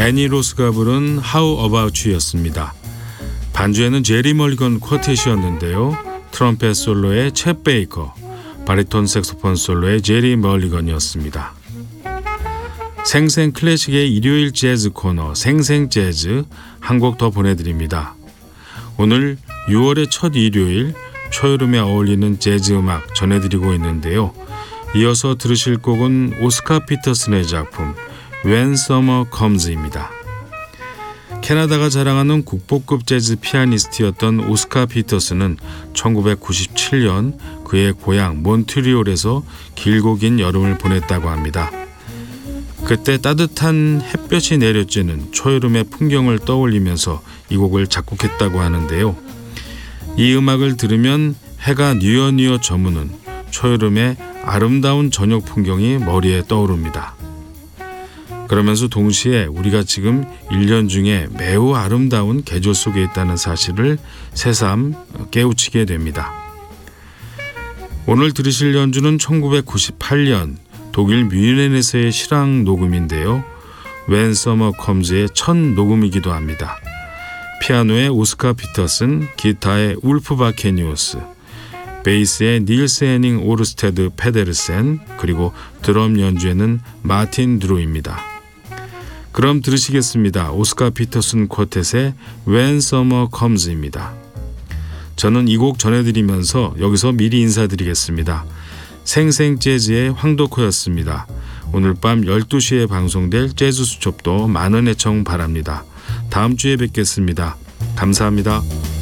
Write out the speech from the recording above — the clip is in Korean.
데니 로스가 부른 How About You였습니다. 반주에는 제리 멀리건 쿼텟이었는데요. 트럼펫 솔로의 챗 베이커, 바리톤 색소폰 솔로의 제리 멀리건이었습니다. 생생 클래식의 일요일 재즈 코너 생생 재즈 한 곡 더 보내드립니다. 오늘 6월의 첫 일요일 초여름에 어울리는 재즈 음악 전해드리고 있는데요. 이어서 들으실 곡은 오스카 피터슨의 작품 When Summer Comes입니다. 캐나다가 자랑하는 국보급 재즈 피아니스트였던 오스카 피터슨은 1997년 그의 고향 몬트리올에서 길고 긴 여름을 보냈다고 합니다. 그때 따뜻한 햇볕이 내려쬐는 초여름의 풍경을 떠올리면서 이 곡을 작곡했다고 하는데요. 이 음악을 들으면 해가 뉘어뉘어 저무는 초여름의 아름다운 저녁 풍경이 머리에 떠오릅니다. 그러면서 동시에 우리가 지금 1년 중에 매우 아름다운 계절 속에 있다는 사실을 새삼 깨우치게 됩니다. 오늘 들으실 연주는 1998년 독일 뮌헨에서의 실황 녹음인데요. When Summer Comes의 첫 녹음이기도 합니다. 피아노의 오스카 피터슨, 기타의 울프 바케니우스, 베이스의 닐스 헤닝 오르스테드 페데르센, 그리고 드럼 연주에는 마틴 드루입니다. 그럼 들으시겠습니다. 오스카 피터슨 쿼텟의 When Summer Comes입니다. 저는 이 곡 전해드리면서 여기서 미리 인사드리겠습니다. 생생 재즈의 황덕호였습니다. 오늘 밤 12시에 방송될 재즈 수첩도 많은 애청 바랍니다. 다음 주에 뵙겠습니다. 감사합니다.